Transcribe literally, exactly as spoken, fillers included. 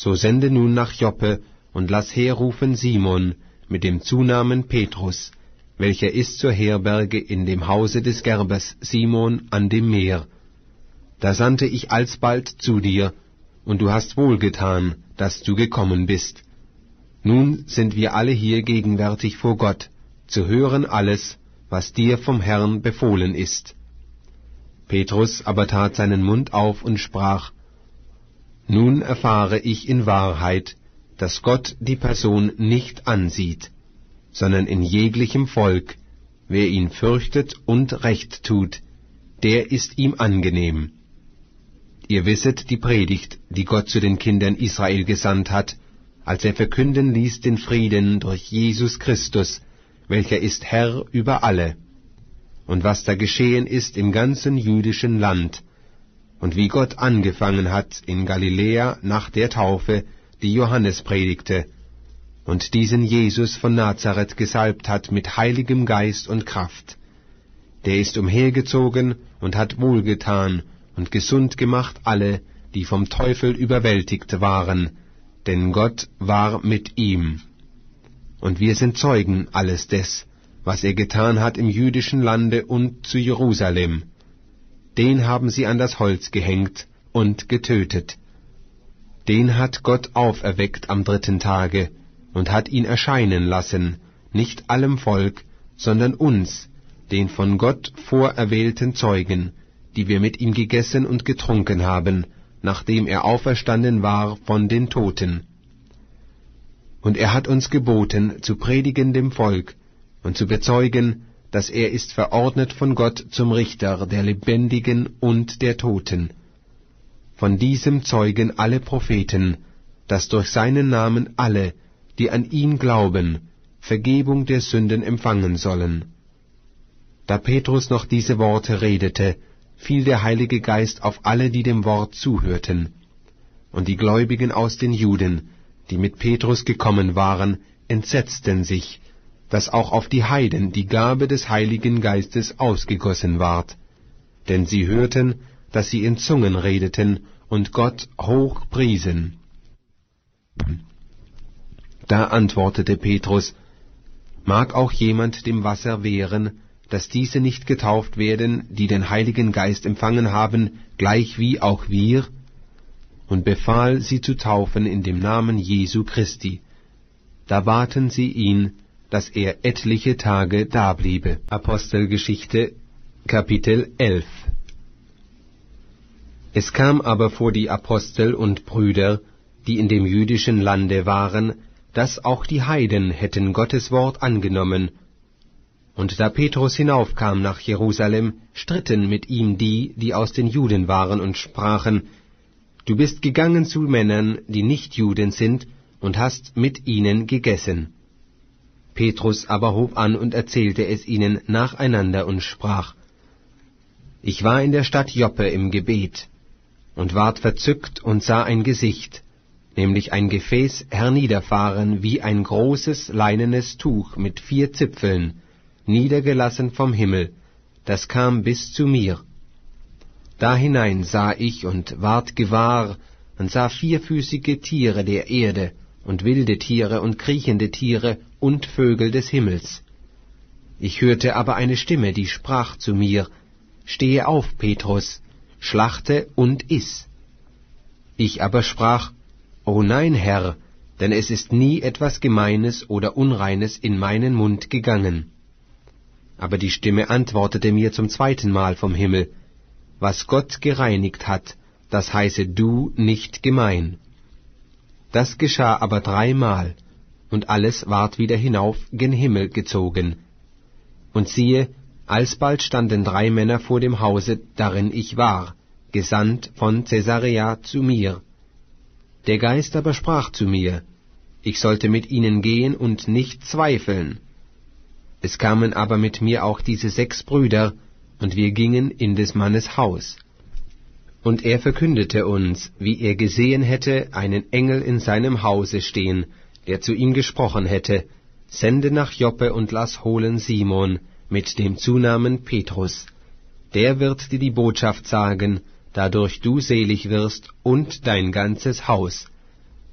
So sende nun nach Joppe und lass herrufen Simon mit dem Zunamen Petrus, welcher ist zur Herberge in dem Hause des Gerbers Simon an dem Meer. Da sandte ich alsbald zu dir, und du hast wohlgetan, dass du gekommen bist. Nun sind wir alle hier gegenwärtig vor Gott, zu hören alles, was dir vom Herrn befohlen ist. Petrus aber tat seinen Mund auf und sprach: Nun erfahre ich in Wahrheit, dass Gott die Person nicht ansieht, sondern in jeglichem Volk, wer ihn fürchtet und Recht tut, der ist ihm angenehm. Ihr wisset die Predigt, die Gott zu den Kindern Israel gesandt hat, als er verkünden ließ den Frieden durch Jesus Christus, welcher ist Herr über alle, und was da geschehen ist im ganzen jüdischen Land, und wie Gott angefangen hat in Galiläa nach der Taufe, die Johannes predigte, und diesen Jesus von Nazareth gesalbt hat mit heiligem Geist und Kraft. Der ist umhergezogen und hat wohlgetan und gesund gemacht alle, die vom Teufel überwältigt waren, denn Gott war mit ihm. Und wir sind Zeugen alles des, was er getan hat im jüdischen Lande und zu Jerusalem. Den haben sie an das Holz gehängt und getötet. Den hat Gott auferweckt am dritten Tage und hat ihn erscheinen lassen, nicht allem Volk, sondern uns, den von Gott vorerwählten Zeugen, die wir mit ihm gegessen und getrunken haben, nachdem er auferstanden war von den Toten. Und er hat uns geboten, zu predigen dem Volk und zu bezeugen, dass er ist verordnet von Gott zum Richter der Lebendigen und der Toten. Von diesem zeugen alle Propheten, dass durch seinen Namen alle, die an ihn glauben, Vergebung der Sünden empfangen sollen. Da Petrus noch diese Worte redete, fiel der Heilige Geist auf alle, die dem Wort zuhörten. Und die Gläubigen aus den Juden, die mit Petrus gekommen waren, entsetzten sich, dass auch auf die Heiden die Gabe des Heiligen Geistes ausgegossen ward. Denn sie hörten, dass sie in Zungen redeten und Gott hoch priesen. Da antwortete Petrus: Mag auch jemand dem Wasser wehren, dass diese nicht getauft werden, die den Heiligen Geist empfangen haben, gleich wie auch wir? Und befahl, sie zu taufen in dem Namen Jesu Christi. Da baten sie ihn, dass er etliche Tage dabliebe. Apostelgeschichte, Kapitel elf. Es kam aber vor die Apostel und Brüder, die in dem jüdischen Lande waren, dass auch die Heiden hätten Gottes Wort angenommen. Und da Petrus hinaufkam nach Jerusalem, stritten mit ihm die, die aus den Juden waren, und sprachen: Du bist gegangen zu Männern, die nicht Juden sind, und hast mit ihnen gegessen. Petrus aber hob an und erzählte es ihnen nacheinander und sprach: Ich war in der Stadt Joppe im Gebet, und ward verzückt und sah ein Gesicht, nämlich ein Gefäß herniederfahren wie ein großes leinenes Tuch mit vier Zipfeln, niedergelassen vom Himmel, das kam bis zu mir. Da hinein sah ich und ward gewahr und sah vierfüßige Tiere der Erde und wilde Tiere und kriechende Tiere und Vögel des Himmels. Ich hörte aber eine Stimme, die sprach zu mir: Stehe auf, Petrus, schlachte und iss. Ich aber sprach: O nein, Herr, denn es ist nie etwas Gemeines oder Unreines in meinen Mund gegangen. Aber die Stimme antwortete mir zum zweiten Mal vom Himmel: Was Gott gereinigt hat, das heiße du nicht gemein. Das geschah aber dreimal, und alles ward wieder hinauf gen Himmel gezogen. Und siehe, alsbald standen drei Männer vor dem Hause, darin ich war, gesandt von Caesarea zu mir. Der Geist aber sprach zu mir, ich sollte mit ihnen gehen und nicht zweifeln. Es kamen aber mit mir auch diese sechs Brüder, und wir gingen in des Mannes Haus. Und er verkündete uns, wie er gesehen hätte einen Engel in seinem Hause stehen, der zu ihm gesprochen hätte: Sende nach Joppe und lass holen Simon mit dem Zunamen Petrus. Der wird dir die Botschaft sagen, dadurch du selig wirst und dein ganzes Haus.